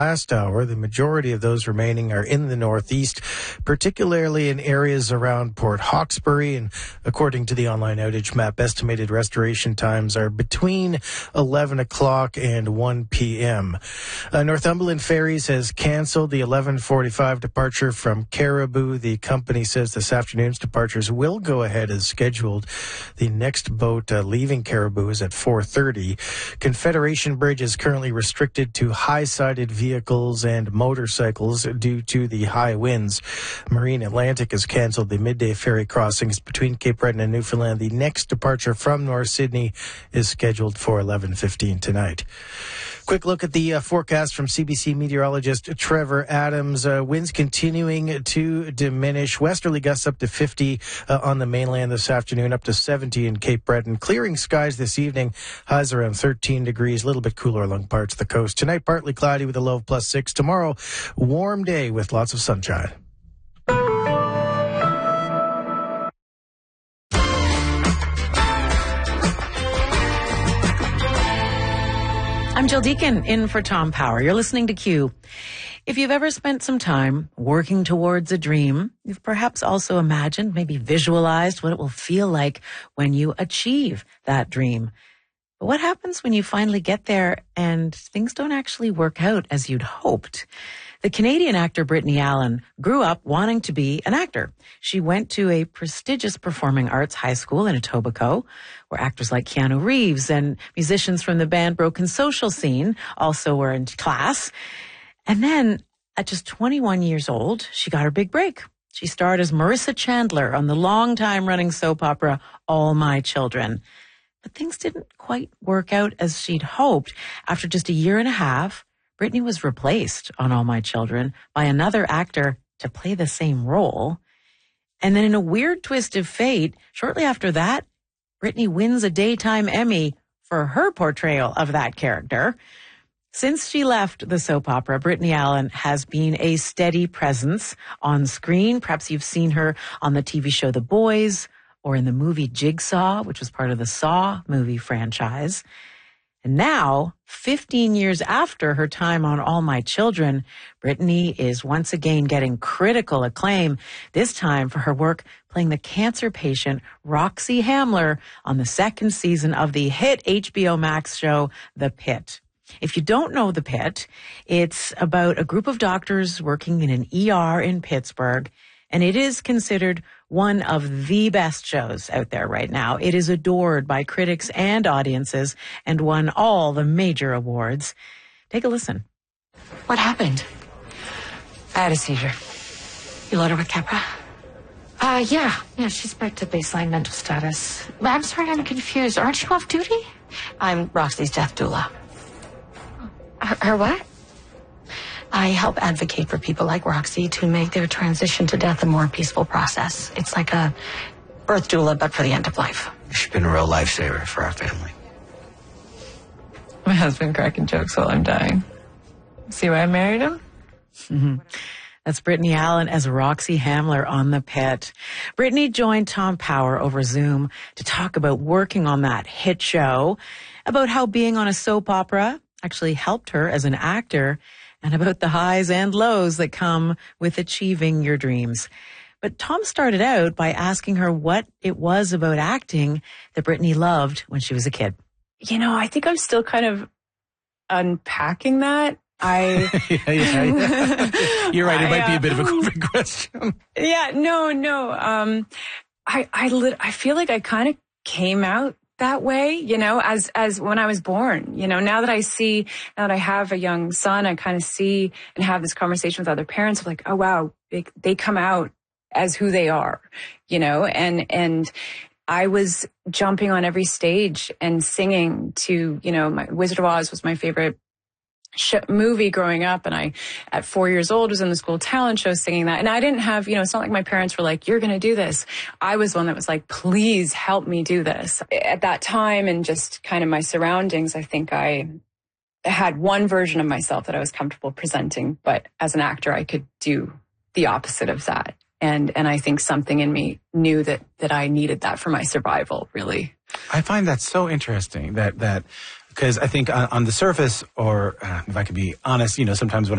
last hour. The majority of those remaining are in the northeast, particularly in areas around Port Hawkesbury. And according to the online outage map, estimated restoration times are between 11 o'clock and 1 p.m. Northumberland Ferries has canceled the 11:45 departure from Caribou. The company says this afternoon's departures will go ahead as scheduled. The next boat leaving Caribou is at 4:30. Confederation Bridge is currently restricted to high-sided vehicles and motorcycles due to the high winds. Marine Atlantic has canceled the midday ferry crossings between Cape Breton and Newfoundland. The next departure from North Sydney is scheduled for 11:15 tonight. Quick look at the forecast from CBC meteorologist Trevor Adams. Winds continuing to diminish. Westerly gusts up to 50 on the mainland this afternoon, up to 70 in Cape Breton. Clearing skies this evening. Highs around 13 degrees, a little bit cooler along parts of the coast. Tonight, partly cloudy with a low of +6. Tomorrow, warm day with lots of sunshine. I'm Jill Deacon, in for Tom Power. You're listening to Q. If you've ever spent some time working towards a dream, you've perhaps also imagined, maybe visualized what it will feel like when you achieve that dream. But what happens when you finally get there and things don't actually work out as you'd hoped? The Canadian actor Brittany Allen grew up wanting to be an actor. She went to a prestigious performing arts high school in Etobicoke, where actors like Keanu Reeves and musicians from the band Broken Social Scene also were in class. And then, at just 21 years old, she got her big break. She starred as Marissa Chandler on the long-time-running soap opera All My Children. But things didn't quite work out as she'd hoped. After just a year and a half, Brittany was replaced on All My Children by another actor to play the same role. And then in a weird twist of fate, shortly after that, Brittany wins a Daytime Emmy for her portrayal of that character. Since she left the soap opera, Brittany Allen has been a steady presence on screen. Perhaps you've seen her on the TV show The Boys or in the movie Jigsaw, which was part of the Saw movie franchise. And now, 15 years after her time on All My Children, Brittany is once again getting critical acclaim, this time for her work playing the cancer patient Roxy Hamler on the second season of the hit HBO Max show The Pit. If you don't know The Pit, it's about a group of doctors working in an ER in Pittsburgh, and it is considered one of the best shows out there right now. It is adored by critics and audiences and won all the major awards. Take a listen. What happened? I had a seizure. You load her with Keppra? Yeah, she's back to baseline mental status. I'm sorry, I'm confused. Aren't you off duty? I'm Roxy's death doula. Her what? I help advocate for people like Roxy to make their transition to death a more peaceful process. It's like a birth doula, but for the end of life. She's been a real lifesaver for our family. My husband cracking jokes while I'm dying. See why I married him? Mm-hmm. That's Brittany Allen as Roxy Hamler on The Pit. Brittany joined Tom Power over Zoom to talk about working on that hit show, about how being on a soap opera actually helped her as an actor, and about the highs and lows that come with achieving your dreams. But Tom started out by asking her what it was about acting that Brittany loved when she was a kid. You know, I think I'm still kind of unpacking that. Yeah. You're right. It might be a bit of a quick question. Yeah, no. I feel like I kind of came out that way, you know, as when I was born, you know, now that I have a young son, I kind of see and have this conversation with other parents of like, oh, wow, they come out as who they are, you know, and I was jumping on every stage and singing to, you know, Wizard of Oz was my favorite movie growing up, and I, at 4 years old, was in the school talent show singing that. And I didn't have, you know, it's not like my parents were like, you're going to do this. I was one that was like, please help me do this. At that time, and just kind of my surroundings, I think I had one version of myself that I was comfortable presenting, but as an actor, I could do the opposite of that. And I think something in me knew that I needed that for my survival, really. I find that so interesting that because I think on the surface, or if I could be honest, you know, sometimes when